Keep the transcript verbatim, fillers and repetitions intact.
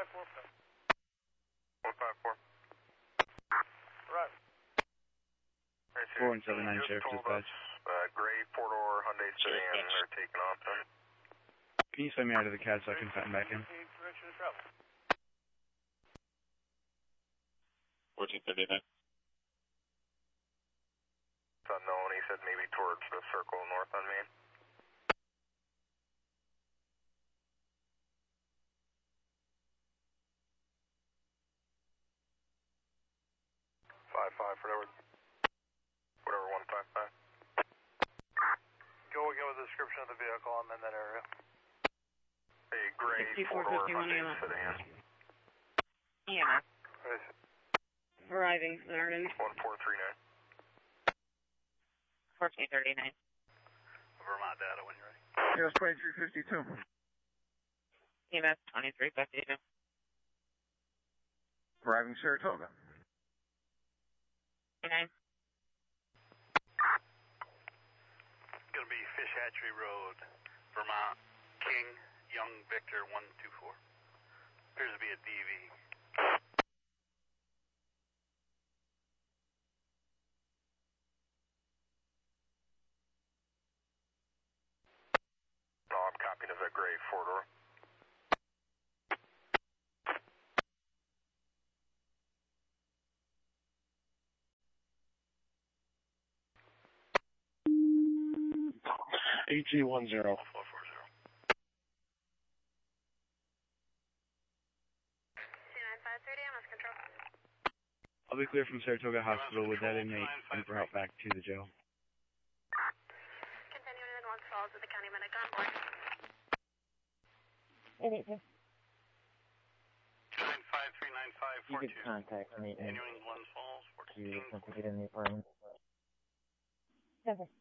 five four. one five four. Right. four one seven nine Sheriff Dispatch. Uh, gray four-door Hyundai sedan are taking off then. Can you send me out of the C A D so I can fatten back in? Direction of travel. fourteen thirty-nine. It's unknown, he said maybe towards the circle north on Main. Five five, whatever. Whatever, one five five. Go again with the description of the vehicle. I'm in that area. A gray four-door Hyundai sedan. E M S. Right. Arriving, Arden. one four three nine. fourteen thirty-nine. Vermont data when you're ready. Yes, twenty-three fifty-two. E M S twenty-three fifty-two. Arriving Saratoga. nine. Going to be Fish Hatchery Road, Vermont. King, Young Victor one two four. Appears to be a D V. No, I'm copying as a gray four-door. A G one zero. four four zero. two nine five thirty, M S control. I'll be clear from Saratoga Hospital with that inmate and for help back to the jail. Continuing in Glens Falls with the county medic on board. nine five three nine five You four could two. contact me and Continuing Glens Falls, you fourteen. want to get in the apartment. Seven.